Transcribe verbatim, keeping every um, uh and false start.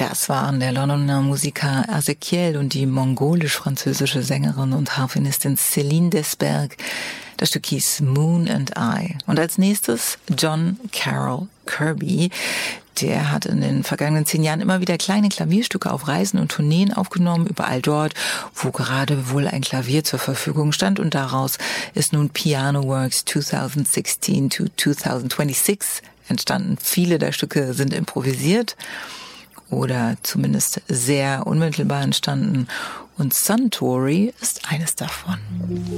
Das waren der Londoner Musiker Ezekiel und die mongolisch-französische Sängerin und Harfenistin Céline Desberg. Das Stück hieß Moon and I. Und als nächstes John Carroll Kirby. Der hat in den vergangenen zehn Jahren immer wieder kleine Klavierstücke auf Reisen und Tourneen aufgenommen, überall dort, wo gerade wohl ein Klavier zur Verfügung stand. Und daraus ist nun Piano Works twenty sixteen to twenty twenty-six entstanden. Viele der Stücke sind improvisiert oder zumindest sehr unmittelbar entstanden. Und Suntory ist eines davon.